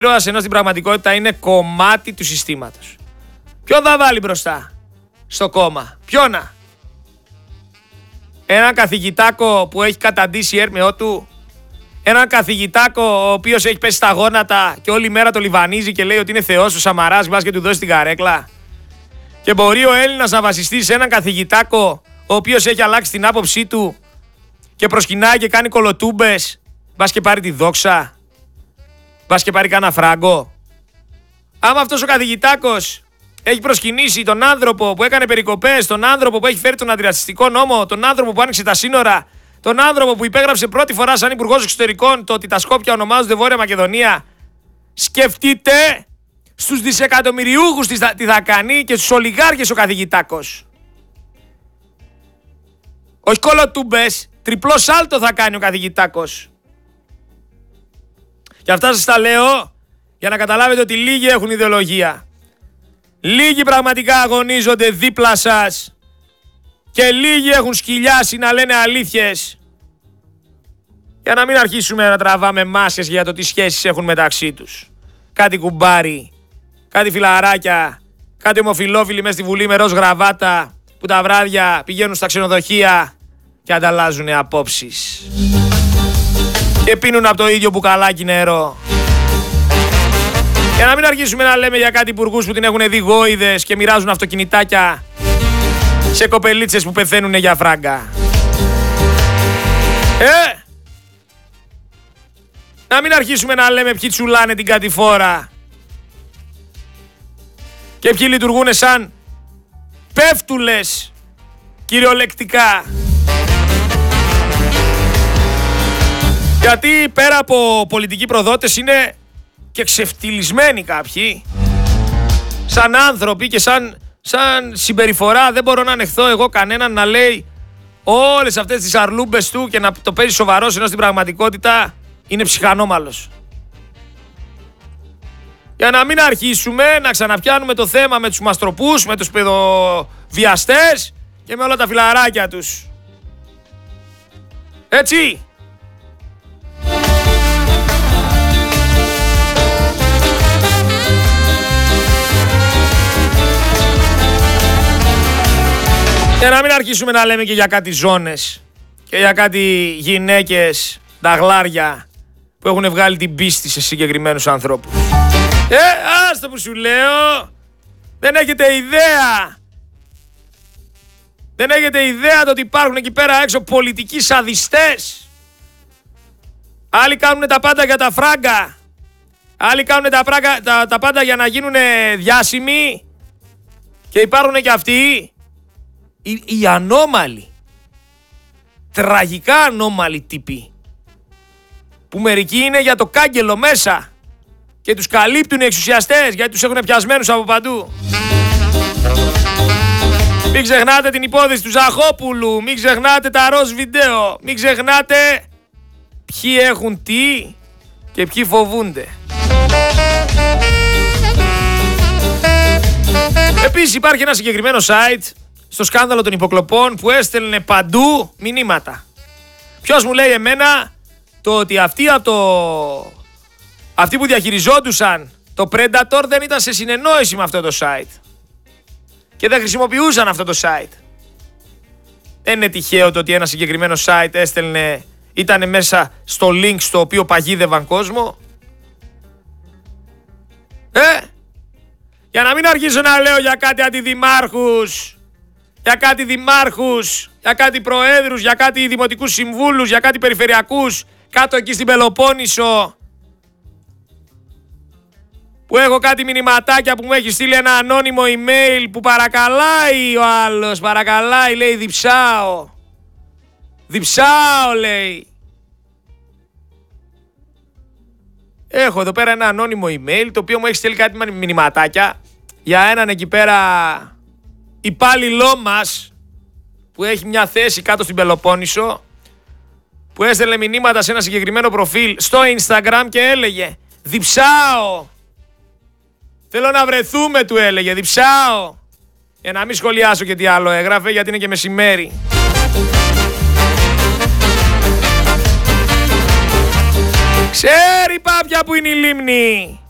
ενώ στην πραγματικότητα είναι κομμάτι του συστήματος. Ποιον θα βάλει μπροστά στο κόμμα? Ποιόνα? Έναν καθηγητάκο που έχει καταντήσει έρμεό του? Έναν καθηγητάκο ο οποίος έχει πέσει στα γόνατα και όλη μέρα το λιβανίζει και λέει ότι είναι θεός ο Σαμαράς, μπας και του δώσει την καρέκλα? Και μπορεί ο Έλληνας να βασιστεί σε έναν καθηγητάκο ο οποίος έχει αλλάξει την άποψή του και προσκυνάει και κάνει κολοτούμπες, μπας και πάρει τη δόξα, μπας και πάρει κάνα φράγκο? Άμα αυτός ο καθηγητάκος έχει προσκυνήσει τον άνθρωπο που έκανε περικοπές, τον άνθρωπο που έχει φέρει τον αντιρατσιστικό νόμο, τον άνθρωπο που άνοιξε τα σύνορα, τον άνθρωπο που υπέγραψε πρώτη φορά σαν υπουργός εξωτερικών το ότι τα Σκόπια ονομάζονται Βόρεια Μακεδονία, σκεφτείτε στους δισεκατομμυριούχους τι θα κάνει και στους ολιγάρχες ο καθηγητάκος. Όχι κολοτούμπες, τριπλό σάλτο θα κάνει ο καθηγητάκος. Και αυτά σας τα λέω για να καταλάβετε ότι λίγοι έχουν ιδεολογία. Λίγοι πραγματικά αγωνίζονται δίπλα σας και λίγοι έχουν σκυλιάσει να λένε αλήθειες, για να μην αρχίσουμε να τραβάμε μάσκες για το τι σχέσεις έχουν μεταξύ τους. Κάτι κουμπάρι, κάτι φιλαράκια, κάτι ομοφιλόφιλοι μες στη Βουλή με ροζ γραβάτα που τα βράδια πηγαίνουν στα ξενοδοχεία και ανταλλάζουν απόψεις και πίνουν από το ίδιο μπουκαλάκι νερό. Για να μην αρχίσουμε να λέμε για κάτι υπουργούς που την έχουν δει γόηδες και μοιράζουν αυτοκινητάκια σε κοπελίτσες που πεθαίνουν για φράγκα. Να μην αρχίσουμε να λέμε ποιοι τσουλάνε την κατηφόρα και ποιοι λειτουργούν σαν πέφτουλες κυριολεκτικά. Γιατί πέρα από πολιτικοί προδότες είναι και ξεφτυλισμένοι κάποιοι σαν άνθρωποι και σαν συμπεριφορά. Δεν μπορώ να ανεχθώ εγώ κανέναν να λέει όλες αυτές τις αρλούμπες του και να το παίζει σοβαρός, ενώ στην πραγματικότητα είναι ψυχανόμαλος. Για να μην αρχίσουμε να ξαναπιάνουμε το θέμα με τους μαστροπούς, με τους παιδοβιαστές και με όλα τα φιλαράκια τους. Έτσι. Για να μην αρχίσουμε να λέμε και για κάτι ζώνες και για κάτι γυναίκες, τα γλάρια που έχουν βγάλει την πίστη σε συγκεκριμένους ανθρώπους. Άστο που σου λέω, δεν έχετε ιδέα. Δεν έχετε ιδέα το ότι υπάρχουν εκεί πέρα έξω πολιτικοί σαδιστές. Άλλοι κάνουν τα πάντα για τα φράγκα. Άλλοι κάνουν τα πάντα για να γίνουν διάσημοι. Και υπάρχουν και αυτοί οι ανώμαλοι, τραγικά ανώμαλοι τύποι, που μερικοί είναι για το κάγκελο μέσα και τους καλύπτουν οι εξουσιαστές γιατί τους έχουν πιασμένους από παντού. Μην ξεχνάτε την υπόθεση του Ζαχόπουλου, μην ξεχνάτε τα ροζ βίντεο, μην ξεχνάτε ποιοι έχουν τι και ποιοι φοβούνται. Επίσης υπάρχει ένα συγκεκριμένο site στο σκάνδαλο των υποκλοπών που έστελνε παντού μηνύματα. Ποιος μου λέει εμένα το ότι αυτοί που διαχειριζόντουσαν το Predator δεν ήταν σε συνεννόηση με αυτό το site και δεν χρησιμοποιούσαν αυτό το site. Δεν είναι τυχαίο το ότι ένα συγκεκριμένο site ήταν μέσα στο link στο οποίο παγίδευαν κόσμο. Για να μην αρχίσω να λέω για κάτι αντιδημάρχους, για κάτι δημάρχους, για κάτι προέδρους, για κάτι δημοτικούς συμβούλους, για κάτι περιφερειακούς κάτω εκεί στην Πελοπόννησο, που έχω κάτι μηνυματάκια που μου έχει στείλει ένα ανώνυμο email που παρακαλάει ο άλλος, παρακαλάει, λέει διψάω λέει. Έχω εδώ πέρα ένα ανώνυμο email το οποίο μου έχει στείλει κάτι μηνυματάκια για έναν εκεί πέρα υπάλληλό μας που έχει μια θέση κάτω στην Πελοπόννησο, που έστελνε μηνύματα σε ένα συγκεκριμένο προφίλ στο Instagram και έλεγε διψάω, θέλω να βρεθούμε, του έλεγε, διψάω. Για να μην σχολιάσω και τι άλλο έγραφε γιατί είναι και μεσημέρι. Ξέρει πάπια που είναι η λίμνη.